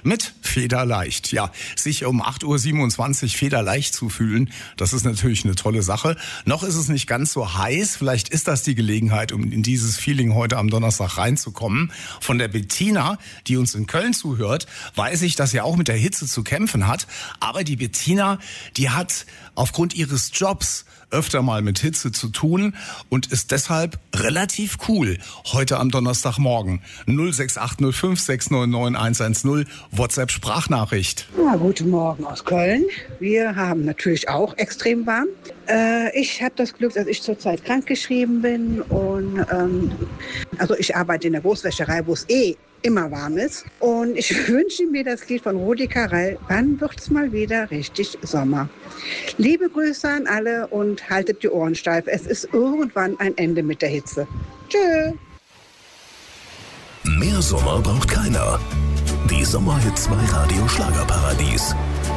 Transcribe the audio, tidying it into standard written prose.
mit Federleicht. Ja, sich um 8.27 Uhr federleicht zu fühlen, das ist natürlich eine tolle Sache. Noch ist es nicht ganz so heiß. Vielleicht ist das die Gelegenheit, um in dieses Feeling heute am Donnerstag reinzukommen. Von der Bettina, die uns in Köln zuhört, weiß ich, dass sie auch mit der Hitze zu kämpfen hat. Aber die Bettina, die hat aufgrund ihres Jobs öfter mal mit Hitze zu tun und ist deshalb relativ cool heute am Donnerstagmorgen. 06805 699 110 WhatsApp-Sprachnachricht. Ja, guten Morgen aus Köln. Wir haben natürlich auch extrem warm. Ich habe das Glück, dass ich zurzeit krankgeschrieben bin und also ich arbeite in der Großwäscherei, wo es immer warm ist. Und ich wünsche mir das Lied von Rudi Carrell. Wann wird's mal wieder richtig Sommer? Liebe Grüße an alle und haltet die Ohren steif. Es ist irgendwann ein Ende mit der Hitze. Tschö. Mehr Sommer braucht keiner. Die Sommerhits bei Radio Schlagerparadies.